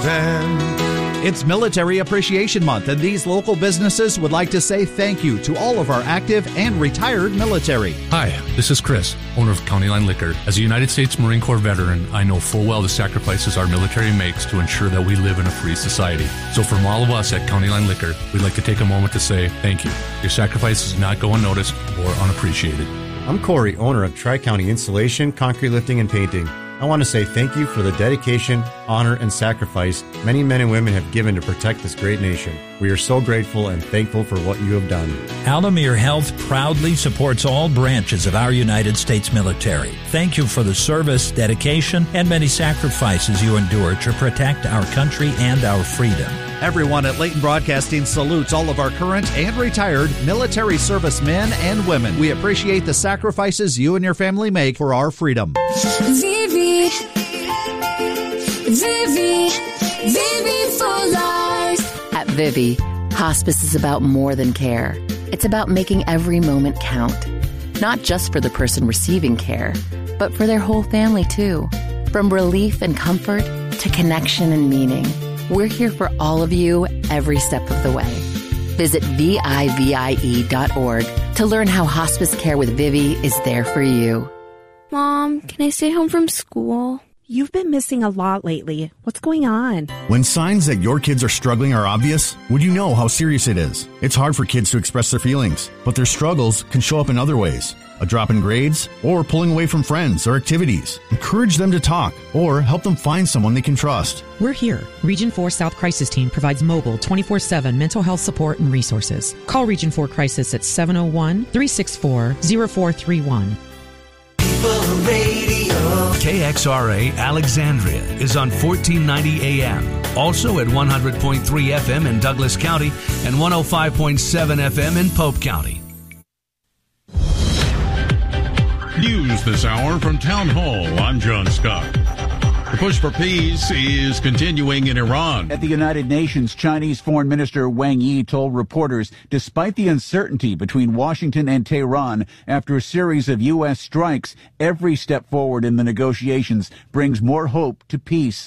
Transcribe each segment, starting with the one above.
then. It's Military Appreciation Month, and these local businesses would like to say thank you to all of our active and retired military. Hi, this is Chris, owner of County Line Liquor. As a United States Marine Corps veteran, I know full well the sacrifices our military makes to ensure that we live in a free society. So from all of us at County Line Liquor, we'd like to take a moment to say thank you. Your sacrifices not go unnoticed or unappreciated. I'm Corey, owner of Tri-County Insulation, Concrete Lifting, and Painting. I want to say thank you for the dedication, honor, and sacrifice many men and women have given to protect this great nation. We are so grateful and thankful for what you have done. Altamere Health proudly supports all branches of our United States military. Thank you for the service, dedication, and many sacrifices you endure to protect our country and our freedom. Everyone at Leighton Broadcasting salutes all of our current and retired military servicemen and women. We appreciate the sacrifices you and your family make for our freedom. Vivi for life. At Vivi, hospice is about more than care. It's about making every moment count. Not just for the person receiving care, but for their whole family too. From relief and comfort to connection and meaning. We're here for all of you every step of the way. Visit VIVIE.org to learn how hospice care with Vivi is there for you. Mom, can I stay home from school? You've been missing a lot lately. What's going on? When signs that your kids are struggling are obvious, would you know how serious it is? It's hard for kids to express their feelings, but their struggles can show up in other ways. A drop in grades, or pulling away from friends or activities. Encourage them to talk, or help them find someone they can trust. We're here. Region 4 South Crisis Team provides mobile 24/7 mental health support and resources. Call Region 4 Crisis at 701-364-0431. Radio. KXRA Alexandria is on 1490 AM. Also at 100.3 FM in Douglas County and 105.7 FM in Pope County. News this hour from Town Hall. I'm John Scott. The push for peace is continuing in Iran. At the United Nations, Chinese Foreign Minister Wang Yi told reporters, despite the uncertainty between Washington and Tehran after a series of U.S. strikes, every step forward in the negotiations brings more hope to peace.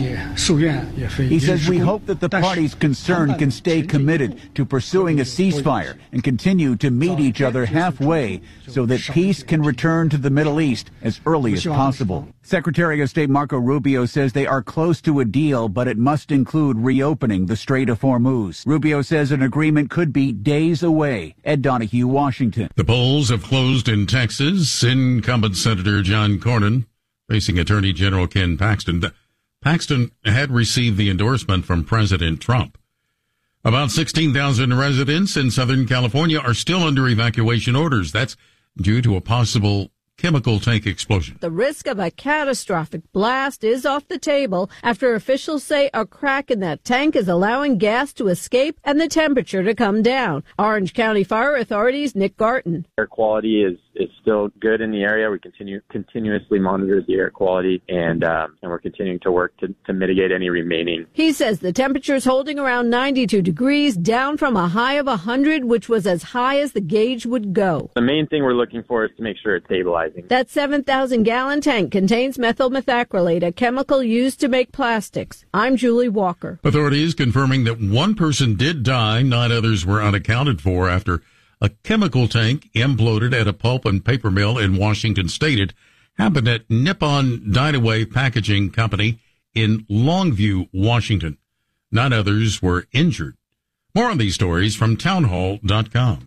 He says, we hope that the parties concerned can stay committed to pursuing a ceasefire and continue to meet each other halfway so that peace can return to the Middle East as early as possible. Secretary of State Marco Rubio says they are close to a deal, but it must include reopening the Strait of Hormuz. Rubio says an agreement could be days away. Ed Donahue, Washington. The polls have closed in Texas. Incumbent Senator John Cornyn facing Attorney General Ken Paxton. Paxton had received the endorsement from President Trump. About 16,000 residents in Southern California are still under evacuation orders. That's due to a possible chemical tank explosion. The risk of a catastrophic blast is off the table after officials say a crack in that tank is allowing gas to escape and the temperature to come down. Orange County Fire Authority's Nick Garton. Air quality is still good in the area. We continuously monitor the air quality, and we're continuing to work to mitigate any remaining. He says the temperature is holding around 92 degrees, down from a high of 100, which was as high as the gauge would go. The main thing we're looking for is to make sure it's stabilizing. That 7,000-gallon tank contains methyl methacrylate, a chemical used to make plastics. I'm Julie Walker. Authorities confirming that one person did die, 9 others were unaccounted for after a chemical tank imploded at a pulp and paper mill in Washington State. It happened at Nippon Dynaway Packaging Company in Longview, Washington. 9 others were injured. More on these stories from townhall.com.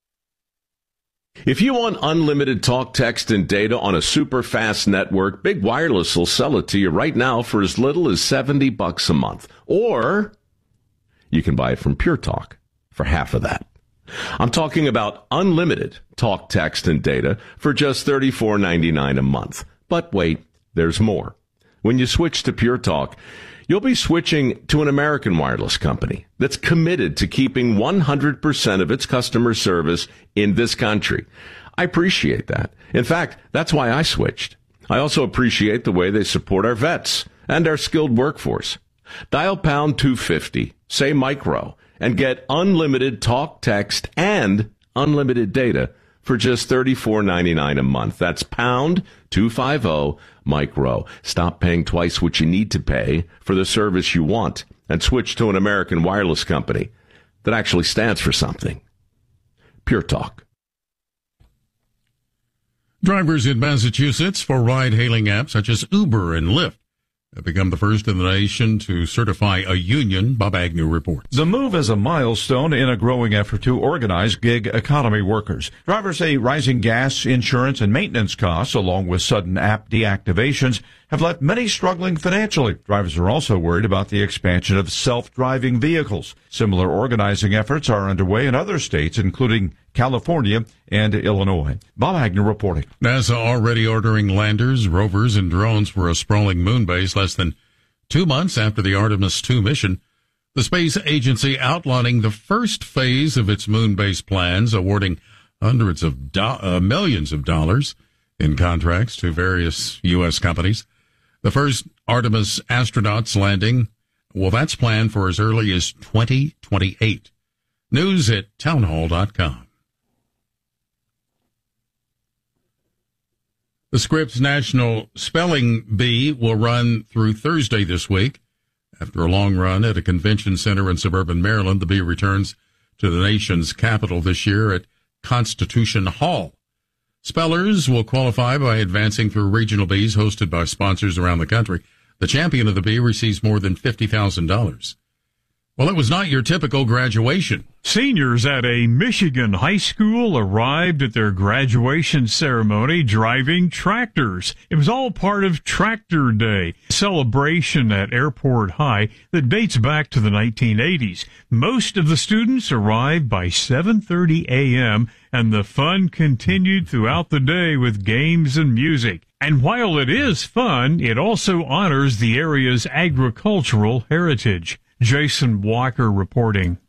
If you want unlimited talk, text, and data on a super fast network, Big Wireless will sell it to you right now for as little as $70 a month. Or you can buy it from Pure Talk for half of that. I'm talking about unlimited talk, text, and data for just $34.99 a month. But wait, there's more. When you switch to Pure Talk, you'll be switching to an American wireless company that's committed to keeping 100% of its customer service in this country. I appreciate that. In fact, that's why I switched. I also appreciate the way they support our vets and our skilled workforce. Dial pound 250, say micro, and get unlimited talk, text, and unlimited data for just $34.99 a month. That's pound 250 micro. Stop paying twice what you need to pay for the service you want and switch to an American wireless company that actually stands for something. Pure Talk. Drivers in Massachusetts for ride-hailing apps such as Uber and Lyft have become the first in the nation to certify a union, Bob Agnew reports. The move is a milestone in a growing effort to organize gig economy workers. Drivers say rising gas, insurance, and maintenance costs, along with sudden app deactivations, have left many struggling financially. Drivers are also worried about the expansion of self-driving vehicles. Similar organizing efforts are underway in other states, including California and Illinois. Bob Agnew reporting. NASA already ordering landers, rovers, and drones for a sprawling moon base less than 2 months after the Artemis II mission. The space agency outlining the first phase of its moon base plans, awarding hundreds of millions of dollars in contracts to various U.S. companies. The first Artemis astronauts landing, well, that's planned for as early as 2028. News at townhall.com. The Scripps National Spelling Bee will run through Thursday this week. After a long run at a convention center in suburban Maryland, the bee returns to the nation's capital this year at Constitution Hall. Spellers will qualify by advancing through regional bees hosted by sponsors around the country. The champion of the bee receives more than $50,000. Well, it was not your typical graduation. Seniors at a Michigan high school arrived at their graduation ceremony driving tractors. It was all part of Tractor Day, a celebration at Airport High that dates back to the 1980s. Most of the students arrived by 7:30 a.m., and the fun continued throughout the day with games and music. And while it is fun, it also honors the area's agricultural heritage. Jason Walker reporting.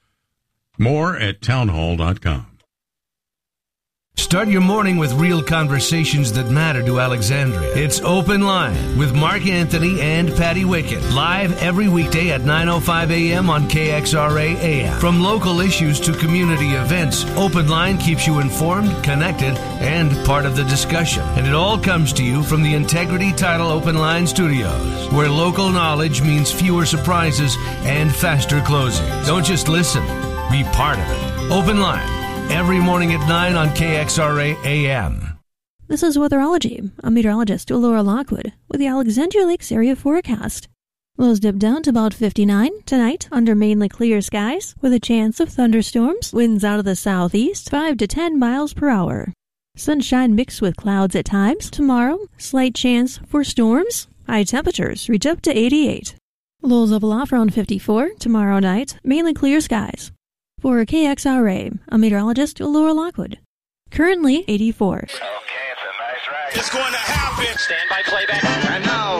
More at townhall.com. Start your morning with real conversations that matter to Alexandria. It's Open Line with Mark Anthony and Patty Wickett. Live every weekday at 9:05 a.m. on KXRA AM. From local issues to community events, Open Line keeps you informed, connected, and part of the discussion. And it all comes to you from the Integrity Title Open Line Studios, where local knowledge means fewer surprises and faster closing. Don't just listen, be part of it. Open Line. Every morning at 9 on KXRA AM. This is Weatherology. I'm meteorologist Laura Lockwood with the Alexandria Lakes area forecast. Lows dip down to about 59 tonight under mainly clear skies with a chance of thunderstorms. Winds out of the southeast 5 to 10 miles per hour. Sunshine mixed with clouds at times. Tomorrow, slight chance for storms. High temperatures reach up to 88. Lows level off around 54 tomorrow night. Mainly clear skies. For KXRA, I'm meteorologist Laura Lockwood. Currently 84. Okay, it's a nice ride. It's going to happen. Stand by playback. And now,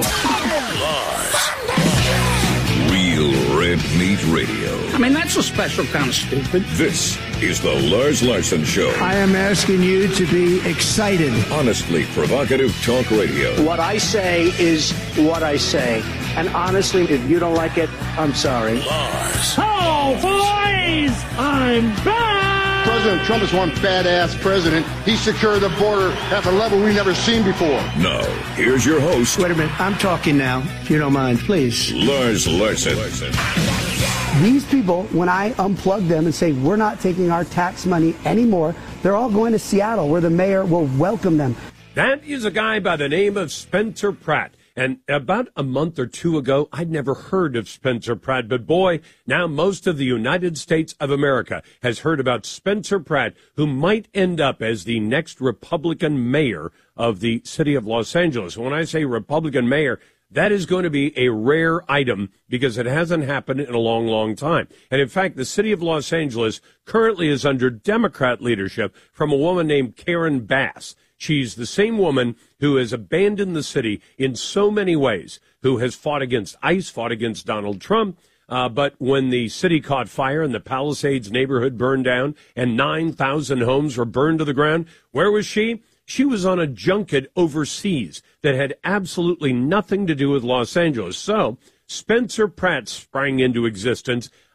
Lars. Real Red Meat Radio. I mean, that's a special kind of stupid. This is the Lars Larson Show. I am asking you to be excited. Honestly provocative talk radio. What I say is what I say. And honestly, if you don't like it, I'm sorry. Lars. Oh, boys! I'm back! President Trump is one badass president. He secured the border at a level we've never seen before. Now, here's your host. Wait a minute. I'm talking now, if you don't mind, please. Lars Larson. These people, when I unplug them and say, we're not taking our tax money anymore, they're all going to Seattle, where the mayor will welcome them. That is a guy by the name of Spencer Pratt. And about a month or two ago, I'd never heard of Spencer Pratt. But boy, now most of the United States of America has heard about Spencer Pratt, who might end up as the next Republican mayor of the city of Los Angeles. When I say Republican mayor, that is going to be a rare item because it hasn't happened in a long, long time. And in fact, the city of Los Angeles currently is under Democrat leadership from a woman named Karen Bass. She's the same woman who has abandoned the city in so many ways, who has fought against ICE, fought against Donald Trump. But when the city caught fire and the Palisades neighborhood burned down and 9,000 homes were burned to the ground, where was she? She was on a junket overseas that had absolutely nothing to do with Los Angeles. So Spencer Pratt sprang into existence.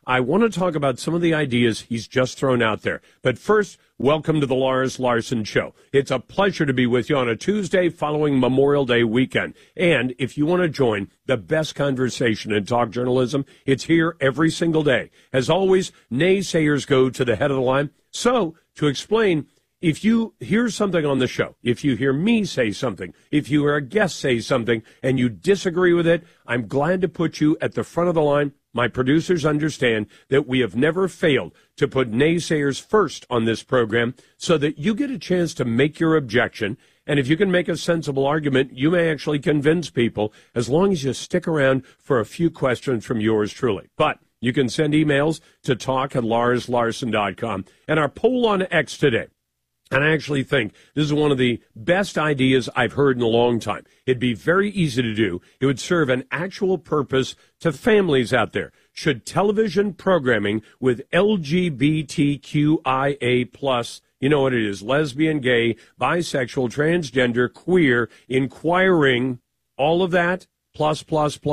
I want to talk about some of the ideas he's just thrown out there. But first, welcome to the Lars Larson Show. It's a pleasure to be with you on a Tuesday following Memorial Day weekend. And if you want to join the best conversation in talk journalism, it's here every single day. As always, naysayers go to the head of the line. So, to explain, if you hear something on the show, if you hear me say something, if you hear a guest say something, and you disagree with it, I'm glad to put you at the front of the line. My producers understand that we have never failed to put naysayers first on this program so that you get a chance to make your objection. And if you can make a sensible argument, you may actually convince people as long as you stick around for a few questions from yours truly. But you can send emails to talk@LarsLarson.com. And our poll on X today, and I actually think this is one of the best ideas I've heard in a long time. It'd be very easy to do. It would serve an actual purpose to families out there. Should television programming with LGBTQIA+, you know what it is, lesbian, gay, bisexual, transgender, queer, inquiring, all of that, plus,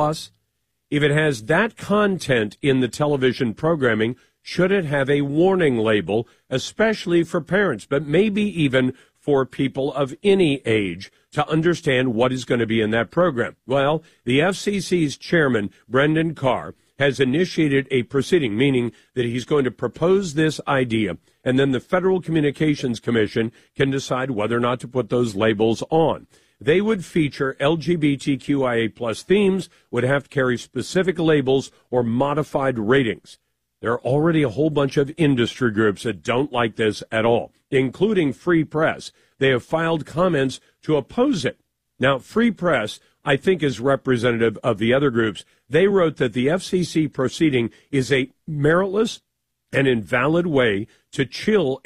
if it has that content in the television programming, should it have a warning label, especially for parents, but maybe even for people of any age, to understand what is going to be in that program? Well, the FCC's chairman, Brendan Carr, has initiated a proceeding, meaning that he's going to propose this idea, and then the Federal Communications Commission can decide whether or not to put those labels on. They would feature LGBTQIA+ themes, would have to carry specific labels or modified ratings. There are already a whole bunch of industry groups that don't like this at all, including Free Press. They have filed comments to oppose it. Now, Free Press, I think, is representative of the other groups. They wrote that the FCC proceeding is a meritless and invalid way to chill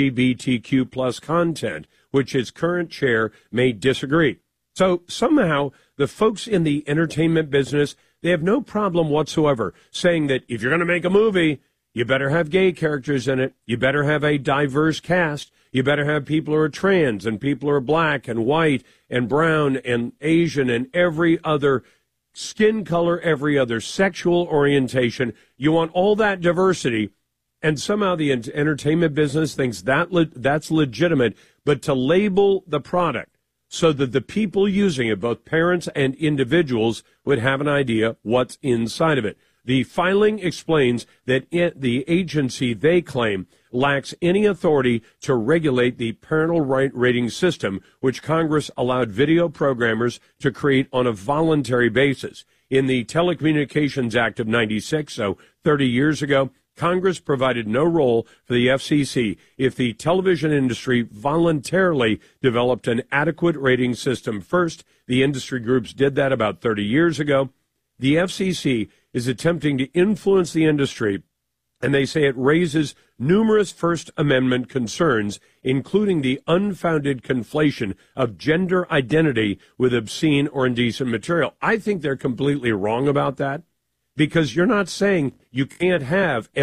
LGBTQ+ content, which its current chair may disagree. So somehow the folks in the entertainment business, they have no problem whatsoever saying that if you're going to make a movie, you better have gay characters in it. You better have a diverse cast. You better have people who are trans and people who are black and white and brown and Asian and every other skin color, every other sexual orientation. You want all that diversity. And somehow the entertainment business thinks that's legitimate. But to label the product so that the people using it, both parents and individuals, would have an idea what's inside of it. The filing explains that the agency, they claim, lacks any authority to regulate the parental rating system, which Congress allowed video programmers to create on a voluntary basis. In the Telecommunications Act of 96, so 30 years ago, Congress provided no role for the FCC if the television industry voluntarily developed an adequate rating system first. The industry groups did that about 30 years ago. The FCC is attempting to influence the industry, and they say it raises numerous First Amendment concerns, including the unfounded conflation of gender identity with obscene or indecent material. I think they're completely wrong about that, because you're not saying you can't have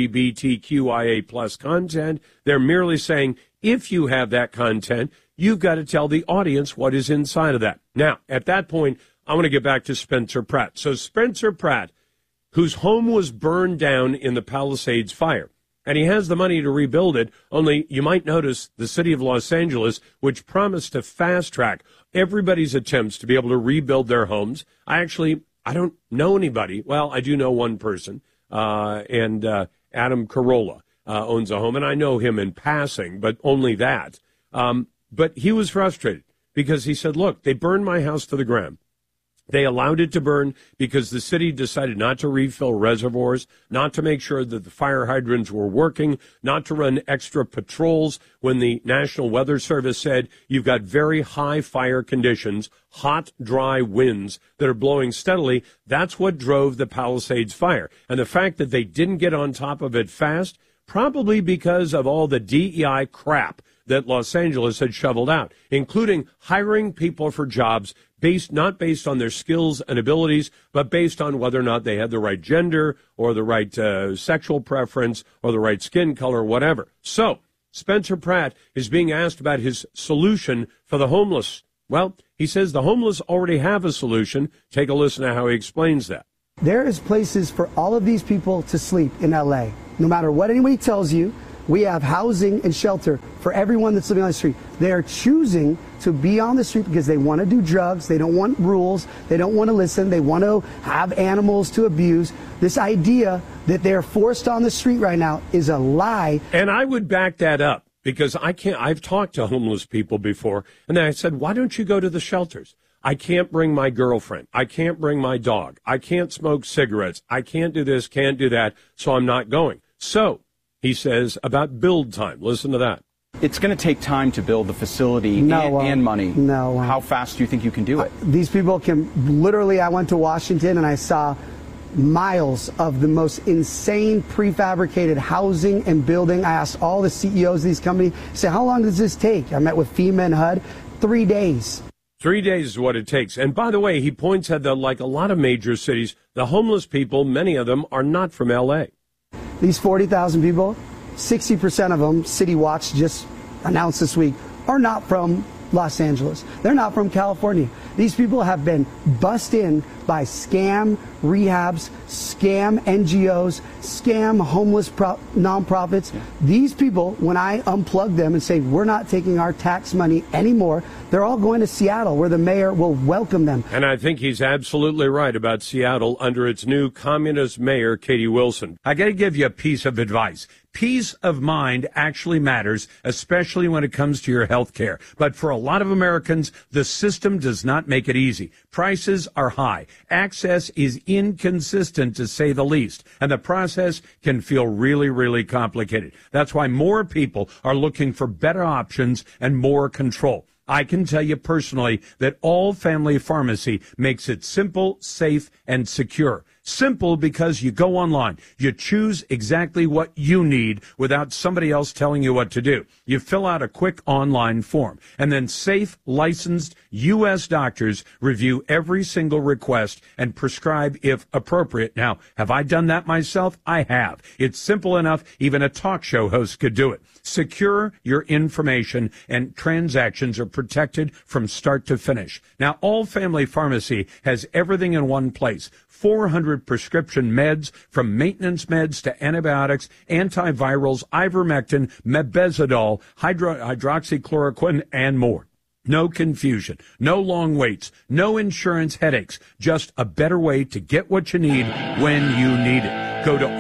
LGBTQIA+ content. They're merely saying if you have that content, you've got to tell the audience what is inside of that. Now, at that point, I want to get back to Spencer Pratt. So Spencer Pratt, whose home was burned down in the Palisades fire, and he has the money to rebuild it, only you might notice the city of Los Angeles, which promised to fast-track everybody's attempts to be able to rebuild their homes. I don't know anybody. Well, I do know one person, and Adam Carolla owns a home, and I know him in passing, but only that. But he was frustrated because he said, look, they burned my house to the ground. They allowed it to burn because the city decided not to refill reservoirs, not to make sure that the fire hydrants were working, not to run extra patrols when the National Weather Service said you've got very high fire conditions, hot, dry winds that are blowing steadily. That's what drove the Palisades fire. And the fact that they didn't get on top of it fast, probably because of all the DEI crap that Los Angeles had shoveled out, including hiring people for jobs not based on their skills and abilities, but based on whether or not they had the right gender or the right sexual preference or the right skin color, whatever. So Spencer Pratt is being asked about his solution for the homeless. Well, he says the homeless already have a solution. Take a listen to how he explains that. There is places for all of these people to sleep in LA. No matter what anybody tells you, we have housing and shelter for everyone that's living on the street. They're choosing to be on the street because they want to do drugs. They don't want rules. They don't want to listen. They want to have animals to abuse. This idea that they're forced on the street right now is a lie. And I would back that up because I've talked to homeless people before, and then I said, why don't you go to the shelters? I can't bring my girlfriend. I can't bring my dog. I can't smoke cigarettes. I can't do this, can't do that, so I'm not going. So, he says about build time. Listen to that. It's going to take time to build the facility and money. No. How fast do you think you can do it? These people can literally, I went to Washington and I saw miles of the most insane prefabricated housing and building. I asked all the CEOs of these companies, say, how long does this take? I met with FEMA and HUD, 3 days. 3 days is what it takes. And by the way, he points out that like a lot of major cities, the homeless people, many of them are not from L.A. These 40,000 people, 60% of them, City Watch just announced this week, are not from Los Angeles. They're not from California. These people have been bussed in by scam rehabs, scam NGOs, scam homeless nonprofits. These people, when I unplug them and say, we're not taking our tax money anymore, they're all going to Seattle where the mayor will welcome them. And I think he's absolutely right about Seattle under its new communist mayor, Katie Wilson. I got to give you a piece of advice. Peace of mind actually matters, especially when it comes to your health care. But for a lot of Americans, the system does not make it easy. Prices are high. Access is inconsistent, to say the least. And the process can feel really, really complicated. That's why more people are looking for better options and more control. I can tell you personally that All Family Pharmacy makes it simple, safe, and secure. Simple because you go online. You choose exactly what you need without somebody else telling you what to do. You fill out a quick online form, and then safe, licensed U.S. doctors review every single request and prescribe if appropriate. Now, have I done that myself? I have. It's simple enough, even a talk show host could do it. Secure your information, and transactions are protected from start to finish. Now, All Family Pharmacy has everything in one place. 400 prescription meds, from maintenance meds to antibiotics, antivirals, ivermectin, mebendazole, hydroxychloroquine, and more. No confusion, no long waits, no insurance headaches, just a better way to get what you need when you need it. Go to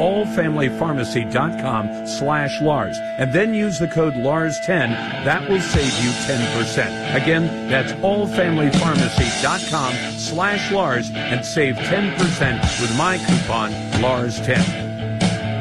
allfamilypharmacy.com/Lars and then use the code LARS10. That will save you 10%. Again, that's allfamilypharmacy.com/Lars and save 10% with my coupon LARS10.